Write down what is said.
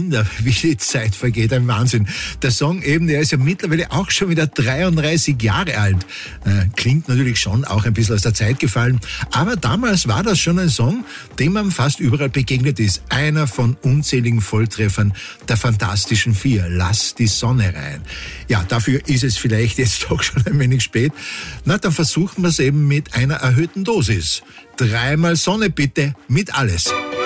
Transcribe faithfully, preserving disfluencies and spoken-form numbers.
Wunder, wie die Zeit vergeht, ein Wahnsinn. Der Song eben, der ist ja mittlerweile auch schon wieder dreiunddreißig Jahre alt. Äh, klingt natürlich schon auch ein bisschen aus der Zeit gefallen, aber damals war das schon ein Song, dem man fast überall begegnet ist. Einer von unzähligen Volltreffern der Fantastischen Vier. Lass die Sonne rein. Ja, dafür ist es vielleicht jetzt doch schon ein wenig spät. Na, dann versuchen wir es eben mit einer erhöhten Dosis. Dreimal Sonne bitte, mit alles.